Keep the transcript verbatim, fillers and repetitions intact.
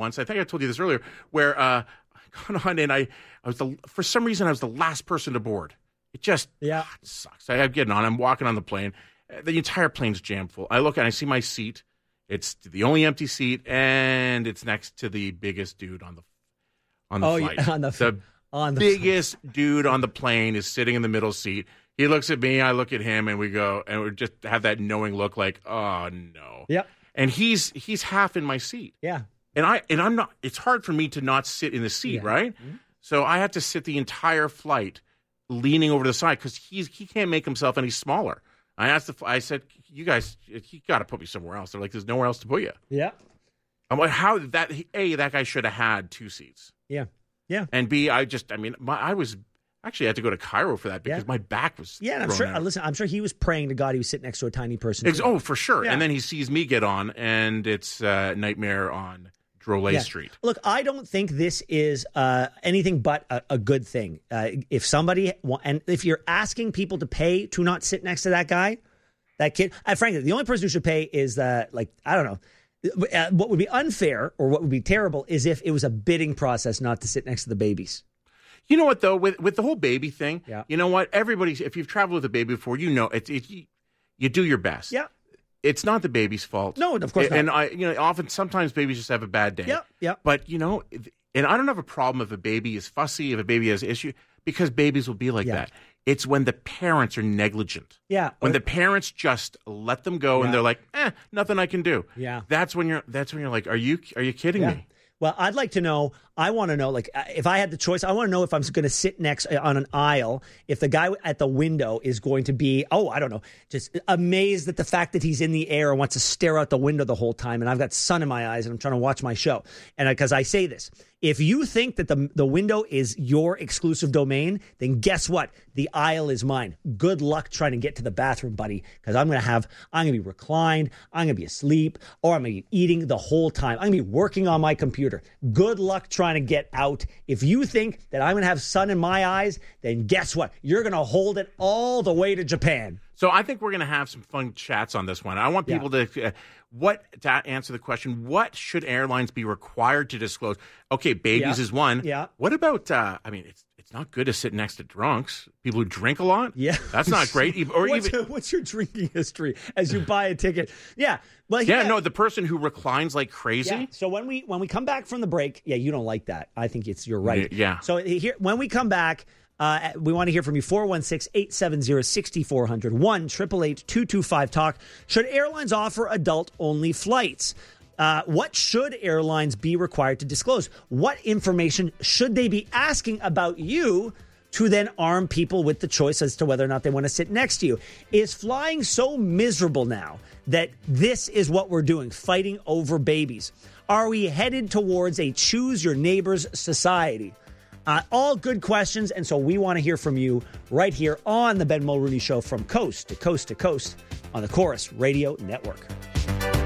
once. I think I told you this earlier, where uh, I got on and I, I was the, for some reason I was the last person to board. It just yeah. God, it sucks. I, I'm getting on. I'm walking on the plane. The entire plane's jammed full. I look and I see my seat. It's the only empty seat, and it's next to the biggest dude on the on the oh, flight. Yeah, on the, the on the biggest dude on the plane is sitting in the middle seat. He looks at me, I look at him, and we go, and we just have that knowing look like, oh, no. Yeah. And he's he's half in my seat. Yeah. And, I, and I'm not, it's hard for me to not sit in the seat, yeah. right? Mm-hmm. So I have to sit the entire flight leaning over to the side because he's he can't make himself any smaller. I asked the I said, you guys, you got to put me somewhere else. They're like, there's nowhere else to put you. Yeah. I'm like, how did that? A, that guy should have had two seats. Yeah. Yeah. And B, I just, I mean, my, I was actually I had to go to Cairo for that because yeah. my back was. Yeah, and I'm sure. out. Listen, I'm sure he was praying to God he was sitting next to a tiny person. Ex- oh, for sure. Yeah. And then he sees me get on, and it's uh, Nightmare on Drolet yeah. Street. Look, I don't think this is uh, anything but a, a good thing. Uh, if somebody, and if you're asking people to pay to not sit next to that guy, that kid, uh, frankly, the only person who should pay is, uh, like, I don't know. Uh, what would be unfair or what would be terrible is if it was a bidding process not to sit next to the babies. You know what, though, with with the whole baby thing, yeah. you know what? Everybody, if you've traveled with a baby before, you know, it, it, you, you do your best. Yeah. It's not the baby's fault. No, of course not. And I, you know, often, sometimes babies just have a bad day. Yeah, yeah. But, you know, and I don't have a problem if a baby is fussy, if a baby has an issue, because babies will be like yeah. that. It's when the parents are negligent. Yeah. When or, the parents just let them go yeah. and they're like, eh, nothing I can do. Yeah. That's when you're, that's when you're like, are you, are you kidding yeah. me? Well, I'd like to know, I want to know, like, if I had the choice, I want to know if I'm going to sit next on an aisle, if the guy at the window is going to be, oh, I don't know, just amazed at the fact that he's in the air and wants to stare out the window the whole time, and I've got sun in my eyes and I'm trying to watch my show. And because I, I say this, if you think that the the window is your exclusive domain, then guess what? The aisle is mine. Good luck trying to get to the bathroom, buddy, because I'm going to have, I'm going to be reclined, I'm going to be asleep, or I'm going to be eating the whole time. I'm going to be working on my computer. Good luck trying to get out. If you think that I'm going to have sun in my eyes, then guess what? You're going to hold it all the way to Japan. So I think we're going to have some fun chats on this one. I want people yeah. to, uh, what to answer the question, what should airlines be required to disclose? Okay, babies yeah. is one. Yeah. What about, uh, I mean, it's it's not good to sit next to drunks, people who drink a lot. Yeah. That's not great. Or what's, even, your, what's your drinking history as you buy a ticket? Yeah. Well, yeah, yeah, no, the person who reclines like crazy. Yeah. So when we when we come back from the break, yeah, you don't like that. I think it's you're right. Yeah. So here, when we come back, uh, we want to hear from you. four one six, eight seven zero, six four zero zero. one eight eight eight, two two five, talk. Should airlines offer adult-only flights? Uh, what should airlines be required to disclose? What information should they be asking about you to then arm people with the choice as to whether or not they want to sit next to you? Is flying so miserable now that this is what we're doing, fighting over babies? Are we headed towards a choose your neighbors society? Uh, all good questions, and so we want to hear from you right here on the Ben Mulrooney Show from coast to coast to coast on the Chorus Radio Network.